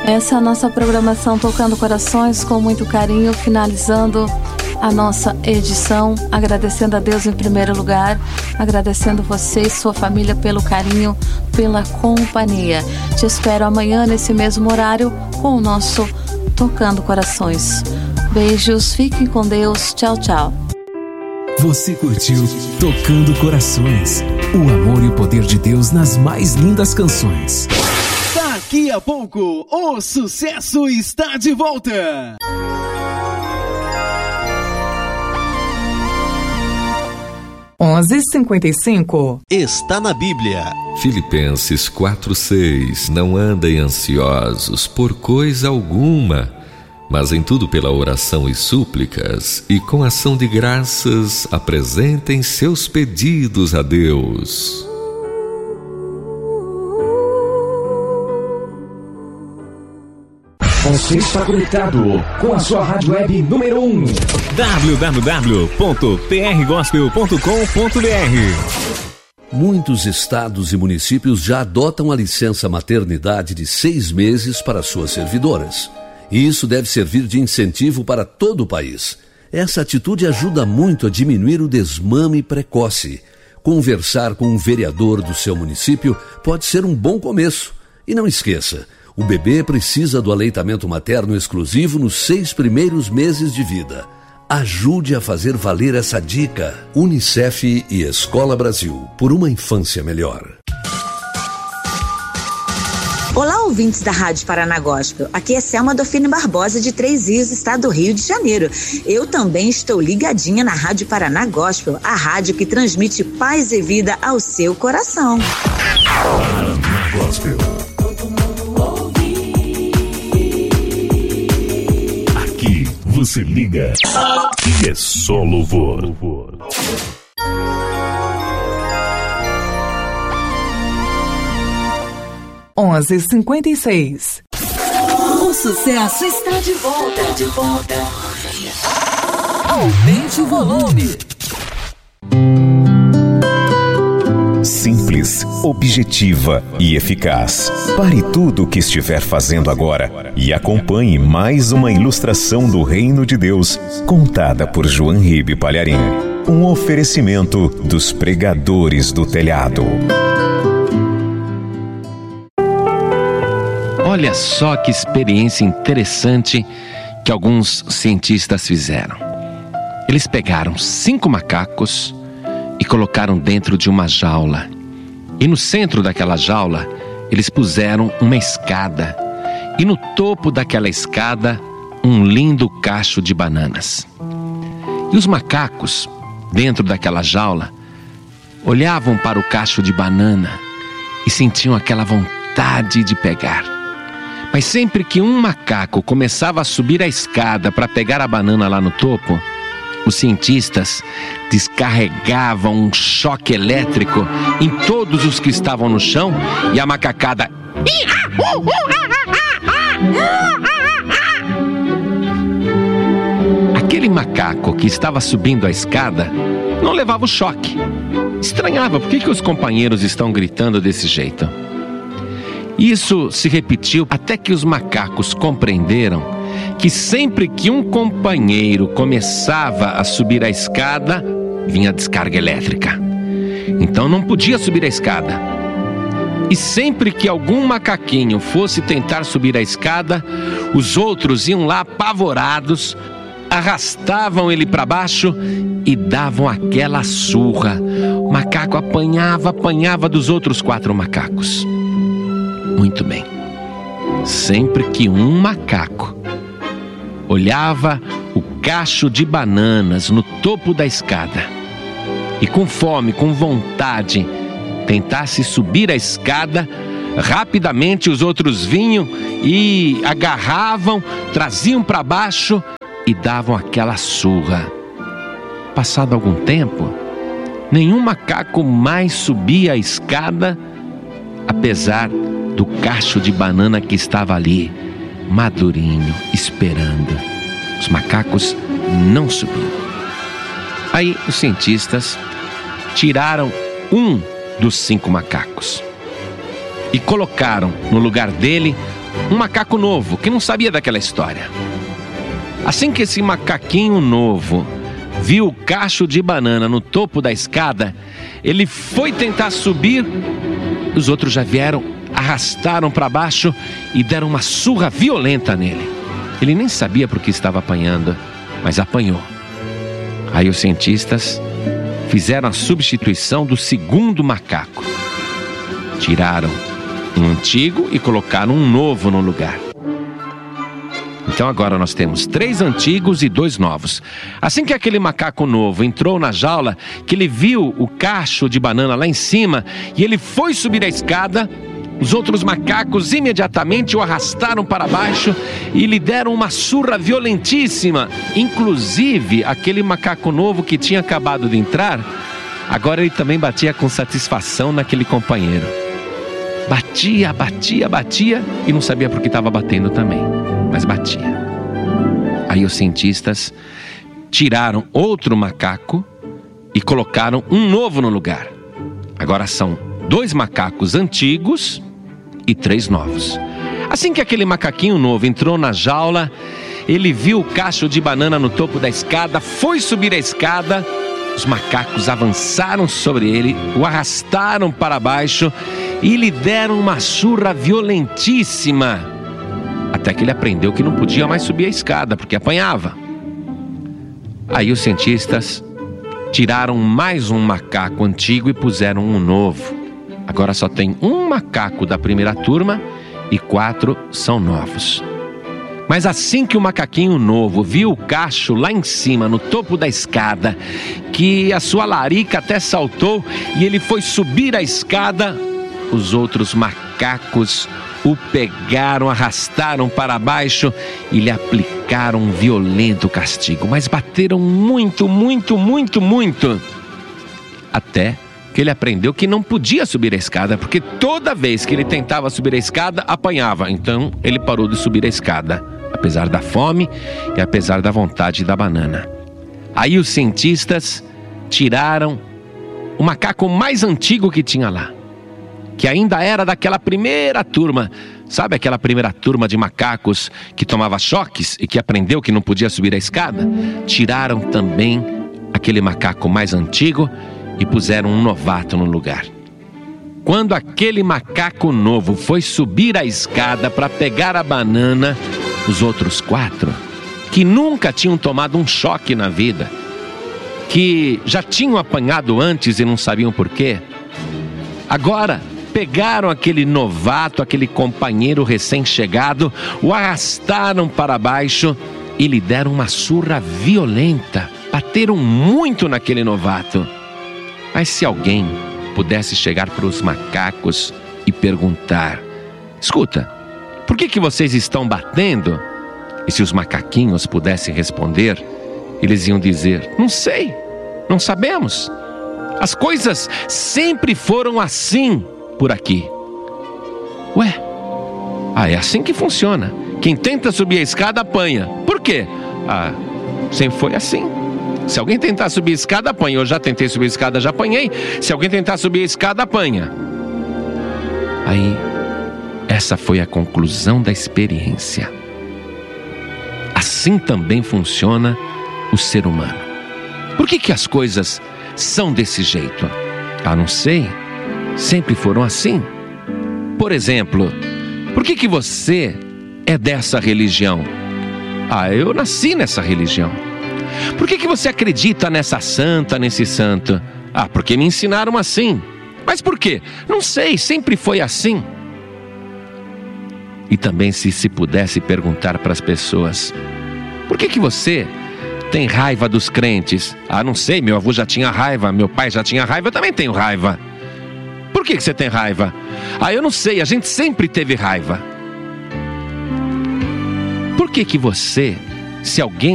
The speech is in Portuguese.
Essa é a nossa programação Tocando Corações, com muito carinho, finalizando a nossa edição, agradecendo a Deus em primeiro lugar, agradecendo você e sua família pelo carinho, pela companhia. Te espero amanhã nesse mesmo horário com o nosso Tocando Corações. Beijos, fiquem com Deus, tchau, tchau. Você curtiu Tocando Corações, o amor e o poder de Deus nas mais lindas canções. Daqui a pouco, o sucesso está de volta. Onze 55. Está na Bíblia. Filipenses 4:6. Não andem ansiosos por coisa alguma, mas em tudo pela oração e súplicas, e com ação de graças apresentem seus pedidos a Deus. Você está conectado com a sua rádio web número 1. www.prgospel.com.br. Muitos estados e municípios já adotam a licença maternidade de 6 meses para suas servidoras. E isso deve servir de incentivo para todo o país. Essa atitude ajuda muito a diminuir o desmame precoce. Conversar com um vereador do seu município pode ser um bom começo. E não esqueça, o bebê precisa do aleitamento materno exclusivo nos 6 primeiros meses de vida. Ajude a fazer valer essa dica. UNICEF e Escola Brasil, por uma infância melhor. Olá, ouvintes da Rádio Paraná Gospel. Aqui é Selma Dofine Barbosa, de Três Rios, estado do Rio de Janeiro. Eu também estou ligadinha na Rádio Paraná Gospel, a rádio que transmite paz e vida ao seu coração. Paraná Gospel. Aqui você liga e é só louvor. 11:56. O sucesso está de volta. Aumente o volume. Simples, objetiva e eficaz. Pare tudo o que estiver fazendo agora e acompanhe mais uma ilustração do Reino de Deus, contada por João Ribe Palharim. Um oferecimento dos pregadores do telhado. Olha só que experiência interessante que alguns cientistas fizeram. Eles pegaram 5 macacos e colocaram dentro de uma jaula. E no centro daquela jaula, eles puseram uma escada. E no topo daquela escada, um lindo cacho de bananas. E os macacos, dentro daquela jaula, olhavam para o cacho de banana e sentiam aquela vontade de pegar. Mas sempre que um macaco começava a subir a escada para pegar a banana lá no topo, os cientistas descarregavam um choque elétrico em todos os que estavam no chão e a macacada... Aquele macaco que estava subindo a escada não levava o choque. Estranhava, por que os companheiros estão gritando desse jeito? Isso se repetiu até que os macacos compreenderam que sempre que um companheiro começava a subir a escada, vinha a descarga elétrica. Então não podia subir a escada. E sempre que algum macaquinho fosse tentar subir a escada, os outros iam lá apavorados, arrastavam ele para baixo e davam aquela surra. O macaco apanhava dos outros 4 macacos. Muito bem. Sempre que um macaco olhava o cacho de bananas no topo da escada e com fome, com vontade, tentasse subir a escada, rapidamente os outros vinham e agarravam, traziam para baixo e davam aquela surra. Passado algum tempo, nenhum macaco mais subia a escada, apesar do cacho de banana que estava ali, madurinho, esperando. Os macacos não subiam. Aí os cientistas tiraram um dos 5 macacos e colocaram no lugar dele um macaco novo que não sabia daquela história. Assim que esse macaquinho novo viu o cacho de banana no topo da escada, ele foi tentar subir. Os outros já vieram, arrastaram para baixo e deram uma surra violenta nele. Ele nem sabia por que estava apanhando, mas apanhou. Aí os cientistas fizeram a substituição do segundo macaco. Tiraram um antigo e colocaram um novo no lugar. Então agora nós temos 3 antigos e 2 novos. Assim que aquele macaco novo entrou na jaula, que ele viu o cacho de banana lá em cima e ele foi subir a escada, os outros macacos imediatamente o arrastaram para baixo e lhe deram uma surra violentíssima. Inclusive aquele macaco novo que tinha acabado de entrar, agora ele também batia com satisfação naquele companheiro. Batia, batia, batia e não sabia por que estava batendo também, mas batia. Aí os cientistas tiraram outro macaco e colocaram um novo no lugar. Agora são 2 macacos antigos e 3 novos. Assim que aquele macaquinho novo entrou na jaula, ele viu o cacho de banana no topo da escada, foi subir a escada. Os macacos avançaram sobre ele, o arrastaram para baixo e lhe deram uma surra violentíssima. Até que ele aprendeu que não podia mais subir a escada, porque apanhava. Aí os cientistas tiraram mais um macaco antigo e puseram um novo. Agora só tem um macaco da primeira turma e 4 são novos. Mas assim que o macaquinho novo viu o cacho lá em cima, no topo da escada, que a sua larica até saltou e ele foi subir a escada, os outros macacos o pegaram, arrastaram para baixo e lhe aplicaram um violento castigo. Mas bateram muito, muito, muito, muito. Até que ele aprendeu que não podia subir a escada, porque toda vez que ele tentava subir a escada, apanhava. Então ele parou de subir a escada, apesar da fome e apesar da vontade da banana. Aí os cientistas tiraram o macaco mais antigo que tinha lá, que ainda era daquela primeira turma. Sabe aquela primeira turma de macacos que tomava choques e que aprendeu que não podia subir a escada? Tiraram também aquele macaco mais antigo e puseram um novato no lugar. Quando aquele macaco novo foi subir a escada para pegar a banana, os outros 4, que nunca tinham tomado um choque na vida, que já tinham apanhado antes e não sabiam por quê, agora pegaram aquele novato, aquele companheiro recém-chegado, o arrastaram para baixo e lhe deram uma surra violenta. Bateram muito naquele novato. Mas se alguém pudesse chegar para os macacos e perguntar: escuta, por que vocês estão batendo? E se os macaquinhos pudessem responder, eles iam dizer: não sei, não sabemos. As coisas sempre foram assim por aqui. Ué, é assim que funciona. Quem tenta subir a escada apanha. Por quê? Sempre foi assim. Se alguém tentar subir a escada, apanha. Eu já tentei subir a escada, já apanhei. Se alguém tentar subir a escada, apanha. Aí, essa foi a conclusão da experiência. Assim também funciona o ser humano. Por que as coisas são desse jeito? Não sei. Sempre foram assim. Por exemplo, por que você é dessa religião? Eu nasci nessa religião. Por que você acredita nessa santa, nesse santo? Porque me ensinaram assim. Mas por quê? Não sei, sempre foi assim. E também se pudesse perguntar para as pessoas: por que você tem raiva dos crentes? Não sei, meu avô já tinha raiva, meu pai já tinha raiva, eu também tenho raiva. Por que você tem raiva? Eu não sei, a gente sempre teve raiva. Por que você, se alguém